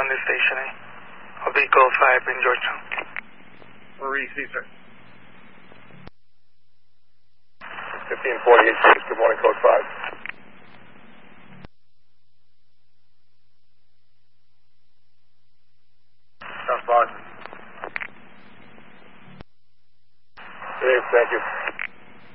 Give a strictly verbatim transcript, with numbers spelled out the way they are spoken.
on this station, eh? I'll be code five in Georgetown. Receive, sir. fifteen forty-eight, six. Good morning, code five. South Boston. Dave, thank you.